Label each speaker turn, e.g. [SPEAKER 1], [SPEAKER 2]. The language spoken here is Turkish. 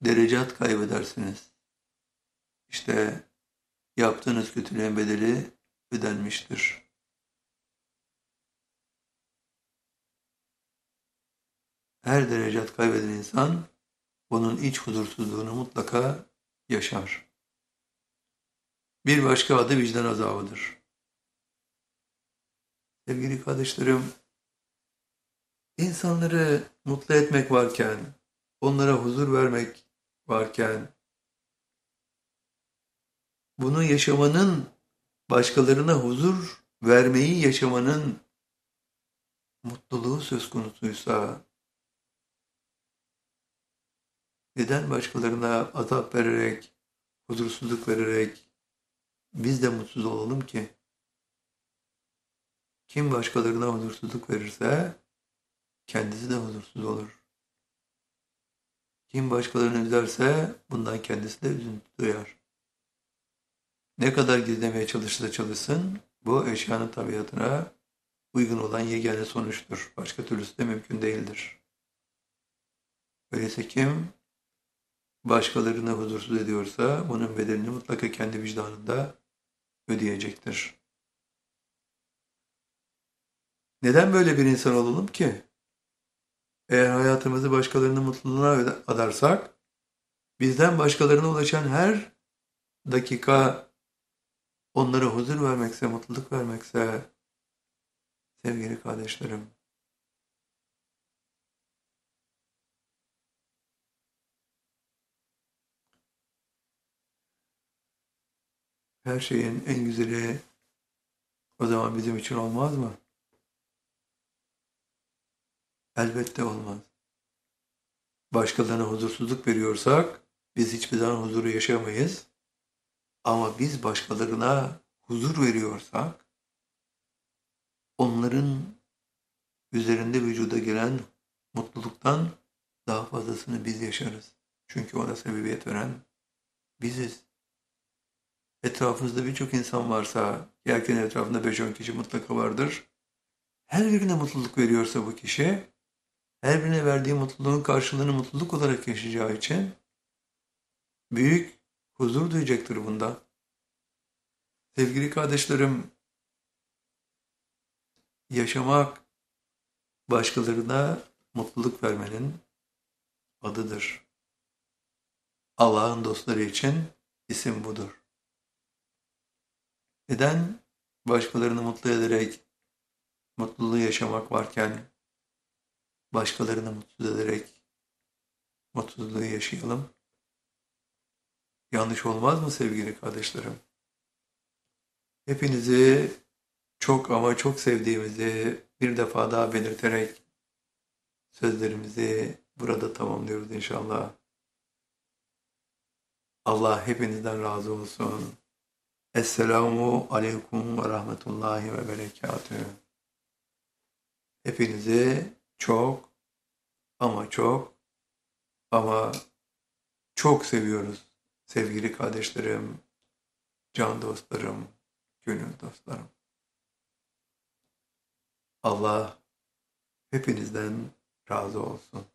[SPEAKER 1] derecat kaybedersiniz. İşte yaptığınız kötülüğün bedeli ödenmiştir. Her derecat kaybeden insan bunun iç huzursuzluğunu mutlaka yaşar. Bir başka adı vicdan azabıdır. Sevgili kardeşlerim, insanları mutlu etmek varken, onlara huzur vermek varken, bunu yaşamanın, başkalarına huzur vermeyi yaşamanın mutluluğu söz konusuysa, neden başkalarına azap vererek, huzursuzluk vererek biz de mutsuz olalım ki? Kim başkalarına huzursuzluk verirse kendisi de huzursuz olur. Kim başkalarını üzerse bundan kendisi de üzüntü duyar. Ne kadar gizlemeye çalışırsa çalışsın, bu eşyanın tabiatına uygun olan yegane sonuçtur. Başka türlüsü de mümkün değildir. Öyleyse kim başkalarını huzursuz ediyorsa bunun bedelini mutlaka kendi vicdanında ödeyecektir. Neden böyle bir insan olalım ki? Eğer hayatımızı başkalarının mutluluğuna adarsak, bizden başkalarına ulaşan her dakika onlara huzur vermekse, mutluluk vermekse, sevgili kardeşlerim, her şeyin en güzeli o zaman bizim için olmaz mı? Elbette olmaz. Başkalarına huzursuzluk veriyorsak, biz hiçbir zaman huzuru yaşamayız. Ama biz başkalarına huzur veriyorsak, onların üzerinde vücuda gelen mutluluktan daha fazlasını biz yaşarız. Çünkü ona sebebiyet veren biziz. Etrafınızda birçok insan varsa, herkesin etrafında 5-10 kişi mutlaka vardır. Her birine mutluluk veriyorsa bu kişi, her birine verdiği mutluluğun karşılığını mutluluk olarak yaşayacağı için büyük huzur duyacaktır bunda. Sevgili kardeşlerim, yaşamak başkalarına mutluluk vermenin adıdır. Allah'ın dostları için isim budur. Neden başkalarını mutlu ederek mutluluğu yaşamak varken başkalarını mutsuz ederek mutluluğu yaşayalım? Yanlış olmaz mı sevgili kardeşlerim? Hepinizi çok ama çok sevdiğimizi bir defa daha belirterek sözlerimizi burada tamamlıyoruz inşallah. Allah hepinizden razı olsun. Esselamu aleyküm ve rahmetullahi ve berekatühü. Hepinizi çok ama çok ama çok seviyoruz sevgili kardeşlerim, can dostlarım, gönül dostlarım. Allah hepinizden razı olsun.